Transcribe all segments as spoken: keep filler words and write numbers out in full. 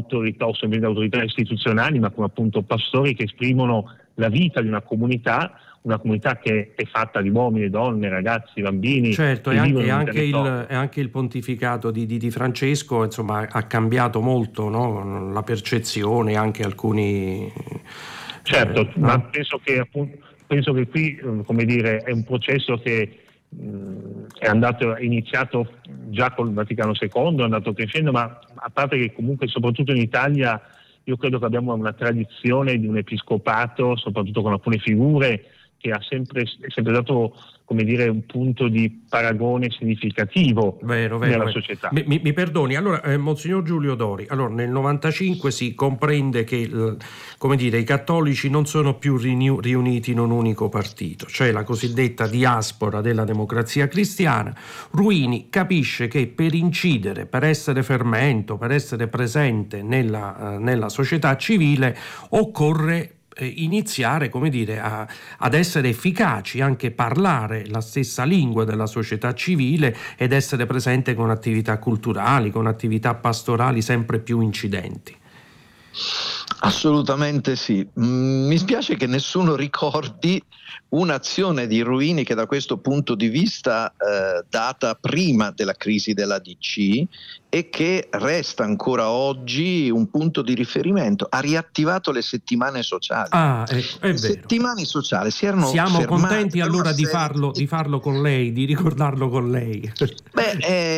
autorità o semplicemente autorità istituzionali, ma come appunto pastori che esprimono la vita di una comunità, una comunità che è fatta di uomini, donne, ragazzi, bambini. Certo, che e anche, vivono in un anche, il, territorio. e anche il pontificato di, di, di Francesco, insomma, ha cambiato molto, no? La percezione, anche alcuni... Certo, eh, ma no? penso che appunto, penso che qui, eh, come dire, è un processo che mh, è andato, è iniziato già col Vaticano secondo, è andato crescendo, ma a parte che comunque soprattutto in Italia io credo che abbiamo una tradizione di un episcopato, soprattutto con alcune figure, che ha sempre, è sempre dato, come dire, un punto di paragone significativo Vero, vero, nella vero. società. Mi, mi, mi perdoni, allora, eh, Monsignor Giulio Dori, allora nel novantacinque si comprende che eh, come dire, i cattolici non sono più riuni- riuniti in un unico partito, cioè la cosiddetta diaspora della democrazia cristiana. Ruini capisce che per incidere, per essere fermento, per essere presente nella, eh, nella società civile, occorre iniziare, come dire, a, ad essere efficaci, anche parlare la stessa lingua della società civile ed essere presente con attività culturali, con attività pastorali sempre più incidenti. Assolutamente sì. Mm, mi spiace che nessuno ricordi un'azione di Ruini che da questo punto di vista eh, data prima della crisi della D C e che resta ancora oggi un punto di riferimento. Ha riattivato le settimane sociali. Ah, ecco, è le vero. settimane sociali si erano Siamo fermate contenti per allora una di serie farlo, di... di farlo con lei, di ricordarlo con lei. Beh,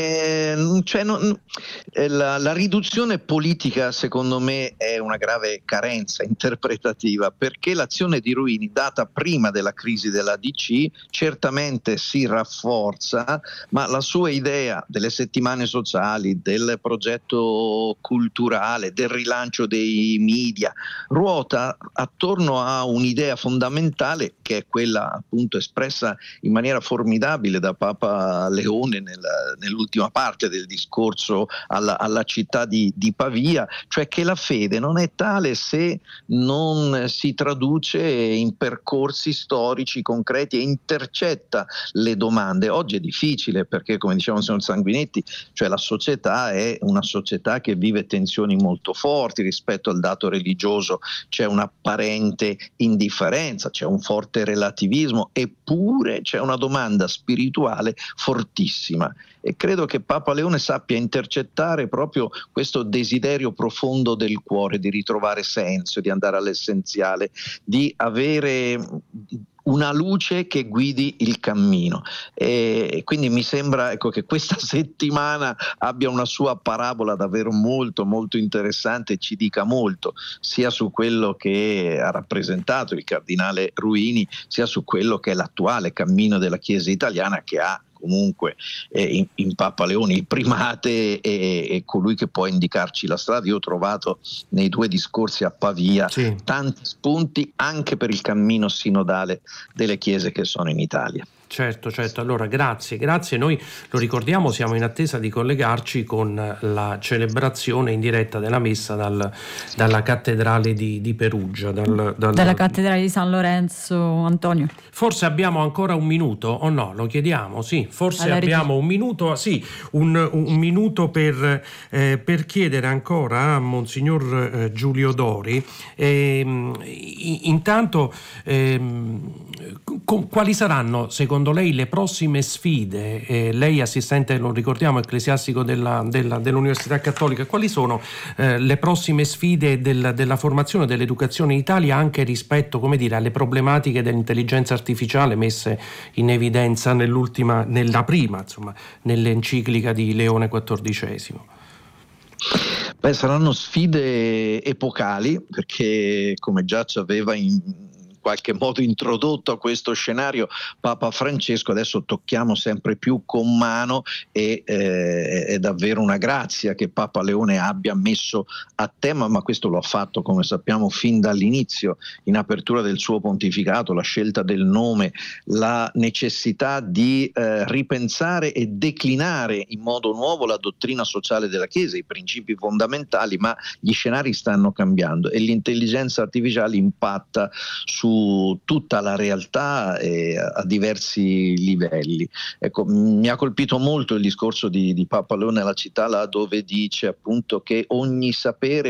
eh, cioè, non, eh, la, la riduzione politica secondo me è una grave carenza interpretativa, perché l'azione di Ruini data prima della crisi della D C certamente si rafforza, ma la sua idea delle settimane sociali, del progetto culturale, del rilancio dei media ruota attorno a un'idea fondamentale che è quella appunto espressa in maniera formidabile da Papa Leone nel, nell'ultima parte del discorso alla, alla città di, di Pavia, cioè che la fede non è tale se non si traduce in percorsi storici concreti e intercetta le domande. Oggi è difficile perché, come diceva il signor Sanguinetti, cioè la società è una società che vive tensioni molto forti rispetto al dato religioso, c'è un'apparente indifferenza, c'è un forte relativismo, eppure c'è una domanda spirituale fortissima e credo che Papa Leone sappia intercettare proprio questo desiderio profondo del cuore di ritrovare senso, di andare all'essenziale, di avere una luce che guidi il cammino, e quindi mi sembra, ecco, che questa settimana abbia una sua parabola davvero molto molto interessante e ci dica molto sia su quello che ha rappresentato il cardinale Ruini sia su quello che è l'attuale cammino della Chiesa italiana, che ha comunque eh, in, in Papa Leone il primate e, e colui che può indicarci la strada. Io ho trovato nei due discorsi a Pavia Sì. tanti spunti anche per il cammino sinodale delle chiese che sono in Italia. Certo, certo, allora grazie, grazie. Noi lo ricordiamo, siamo in attesa di collegarci con la celebrazione in diretta della messa dal, dalla cattedrale di, di Perugia. Dal, dal... Dalla cattedrale di San Lorenzo, Antonio. Forse abbiamo ancora un minuto o no? Lo chiediamo, sì, forse Alla abbiamo un minuto, sì, un, un minuto per, eh, per chiedere ancora a Monsignor eh, Giulio Dori, eh, intanto eh, con, quali saranno secondo lei le prossime sfide? Eh, lei assistente, lo ricordiamo, ecclesiastico della, della, dell'Università Cattolica, quali sono eh, le prossime sfide del, della formazione, dell'educazione in Italia, anche rispetto, come dire, alle problematiche dell'intelligenza artificiale messe in evidenza nell'ultima, nella prima, insomma, nell'enciclica di Leone quattordicesimo? Beh, saranno sfide epocali, perché come già ci aveva in qualche modo introdotto a questo scenario Papa Francesco, adesso tocchiamo sempre più con mano e eh, è davvero una grazia che Papa Leone abbia messo a tema, ma questo lo ha fatto, come sappiamo, fin dall'inizio, in apertura del suo pontificato, la scelta del nome, la necessità di eh, ripensare e declinare in modo nuovo la dottrina sociale della Chiesa, i principi fondamentali, ma gli scenari stanno cambiando e l'intelligenza artificiale impatta su tutta la realtà e a diversi livelli. Ecco, mi ha colpito molto il discorso di, di Papa Leone alla città, là dove dice appunto che ogni sapere